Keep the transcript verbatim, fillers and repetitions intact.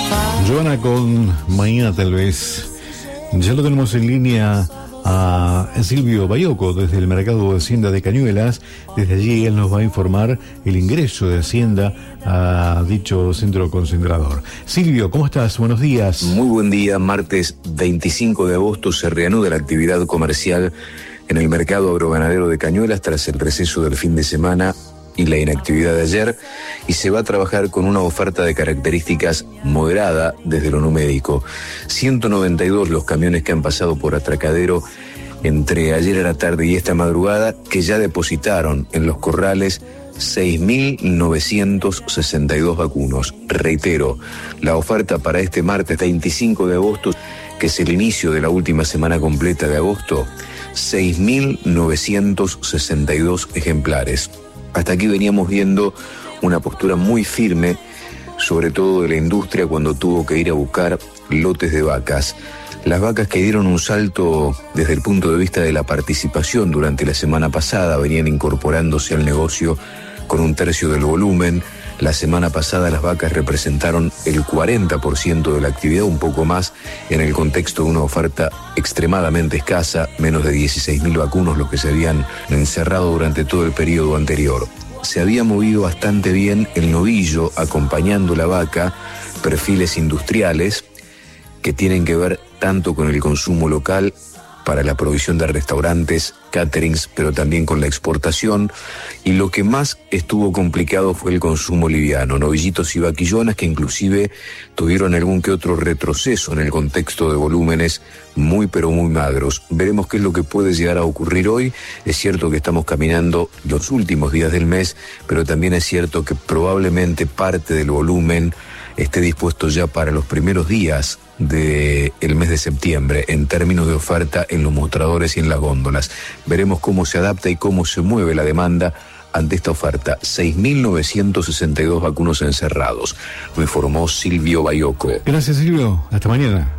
Joana con Mañana Tal Vez. Ya lo tenemos en línea a Silvio Baiocco desde el Mercado de Hacienda de Cañuelas. Desde allí él nos va a informar el ingreso de Hacienda a dicho centro concentrador. Silvio, ¿cómo estás? Buenos días. Muy buen día. Martes veinticinco de agosto se reanuda la actividad comercial en el Mercado Agroganadero de Cañuelas tras el receso del fin de semana y la inactividad de ayer, y se va a trabajar con una oferta de características moderada desde lo numérico. ciento noventa y dos los camiones que han pasado por atracadero entre ayer a la tarde y esta madrugada, que ya depositaron en los corrales seis mil novecientos sesenta y dos vacunos. Reitero, la oferta para este martes veinticinco de agosto, que es el inicio de la última semana completa de agosto, seis mil novecientos sesenta y dos ejemplares. Hasta aquí veníamos viendo una postura muy firme, sobre todo de la industria, cuando tuvo que ir a buscar lotes de vacas. Las vacas que dieron un salto desde el punto de vista de la participación durante la semana pasada venían incorporándose al negocio con un tercio del volumen. La semana pasada las vacas representaron el cuarenta por ciento de la actividad, un poco más en el contexto de una oferta extremadamente escasa, menos de dieciséis mil vacunos los que se habían encerrado durante todo el periodo anterior. Se había movido bastante bien el novillo acompañando la vaca, perfiles industriales que tienen que ver tanto con el consumo local para la provisión de restaurantes, caterings, pero también con la exportación. Y lo que más estuvo complicado fue el consumo liviano, novillitos y vaquillonas que inclusive tuvieron algún que otro retroceso en el contexto de volúmenes muy pero muy magros. Veremos qué es lo que puede llegar a ocurrir hoy. Es cierto que estamos caminando los últimos días del mes, pero también es cierto que probablemente parte del volumen esté dispuesto ya para los primeros días del mes de septiembre en términos de oferta en los mostradores y en las góndolas. Veremos cómo se adapta y cómo se mueve la demanda ante esta oferta. seis mil novecientos sesenta y dos vacunos encerrados. Lo informó Silvio Baiocco. Gracias, Silvio. Hasta mañana.